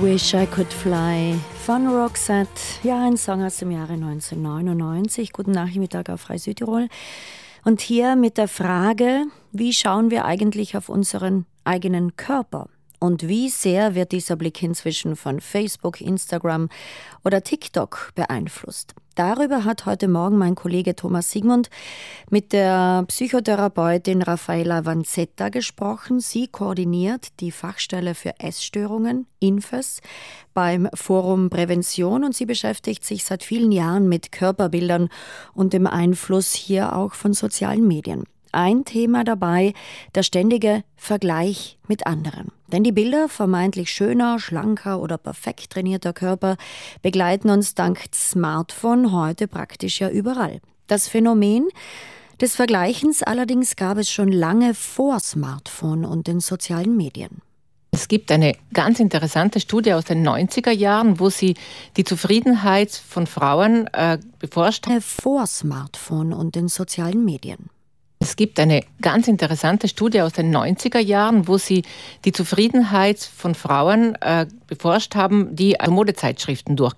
Wish I Could Fly von Roxette. Ja, ein Song aus dem Jahre 1999. Guten Nachmittag auf Frei Südtirol. Und hier mit der Frage, wie schauen wir eigentlich auf unseren eigenen Körper? Und wie sehr wird dieser Blick inzwischen von Facebook, Instagram oder TikTok beeinflusst? Darüber hat heute Morgen mein Kollege Thomas Sigmund mit der Psychotherapeutin Raffaella Vanzetta gesprochen. Sie koordiniert die Fachstelle für Essstörungen, INFES, beim Forum Prävention und sie beschäftigt sich seit vielen Jahren mit Körperbildern und dem Einfluss hier auch von sozialen Medien. Ein Thema dabei, der ständige Vergleich mit anderen. Denn die Bilder vermeintlich schöner, schlanker oder perfekt trainierter Körper begleiten uns dank Smartphone heute praktisch ja überall. Das Phänomen des Vergleichens allerdings gab es schon lange vor Smartphone und den sozialen Medien. Es gibt eine ganz interessante Studie aus den 90er Jahren, wo sie die Zufriedenheit von Frauen beforscht haben. Vor Smartphone und den sozialen Medien. Es gibt eine ganz interessante Studie aus den 90er Jahren, wo sie die Zufriedenheit von Frauen beforscht haben, die Modezeitschriften durchgelesen